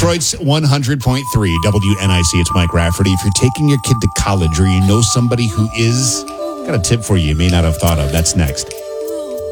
Detroit's 100.3 WNIC. It's Mike Rafferty. If you're taking your kid to college or you know somebody who is, got a tip for you may not have thought of. That's next.